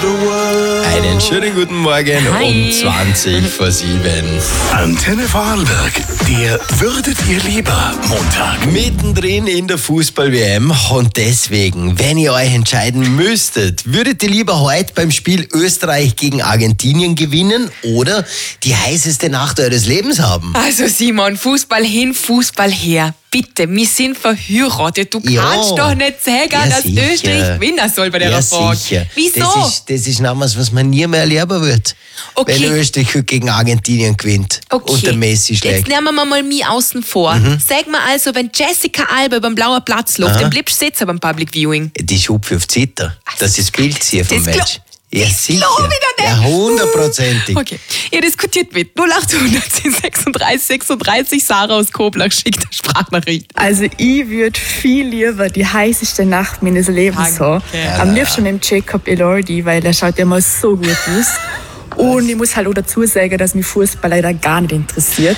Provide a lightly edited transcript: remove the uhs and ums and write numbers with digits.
Einen schönen guten Morgen. Hi. Um 20 vor 7. Antenne Vorarlberg, der Würdet ihr lieber Montag. Mittendrin in der Fußball-WM und deswegen, wenn ihr euch entscheiden müsstet, würdet ihr lieber heute beim Spiel Österreich gegen Argentinien gewinnen oder die heißeste Nacht eures Lebens haben? Also Simon, Fußball hin, Fußball her. Bitte, wir sind verheiratet. Du Ja. kannst doch nicht sagen, Ja, dass sicher. Österreich gewinnen soll bei der Ja, Frage. sicher. Wieso? Das ist namens, was man nie mehr erleben wird. Okay. Wenn Österreich heute gegen Argentinien gewinnt und der Messi Jetzt schlägt. nehmen wir mal mich außen vor. Sag mir also, wenn Jessica Alba beim blauen Platz läuft, dann bleibst du sitzen beim Public Viewing. Die schupfe auf die Zitter. Das ist das Bild hier vom Das Match. Ja, sicher. glaub ich doch Ja, nicht. 100%. Okay, ihr diskutiert mit 0800 36 36. Sarah aus Koblach schickt eine Sprachnachricht. Also ich würde viel lieber die heißeste Nacht meines Lebens haben. Danke. Am liebsten mit dem Jacob Elordi, weil der schaut immer so gut aus. Und ich muss halt auch dazu sagen, dass mich Fußball leider gar nicht interessiert.